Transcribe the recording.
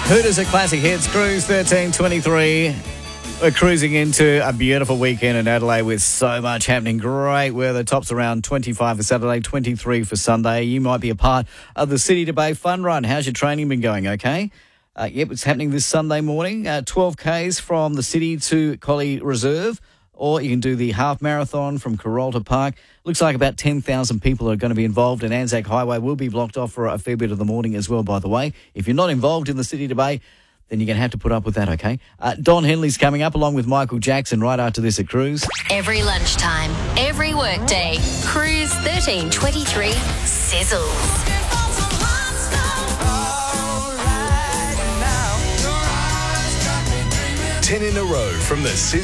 Hooters at Classic Hits, Cruise 1323. We're cruising into a beautiful weekend in Adelaide with so much happening. Great weather. Tops around 25 for Saturday, 23 for Sunday. You might be a part of the City to Bay Fun Run. How's your training been going, okay? Yep, it's happening this Sunday morning. 12 Ks from the city to Collie Reserve. Or you can do the half marathon from Carolta Park. Looks like about 10,000 people are going to be involved, and Anzac Highway will be blocked off for a fair bit of the morning as well, by the way. If you're not involved in the City to Bay, then you're going to have to put up with that, okay? Don Henley's coming up along with Michael Jackson right after this at Cruise. Every lunchtime, every workday, Cruise 1323 sizzles. 10 in a row from the Sizzle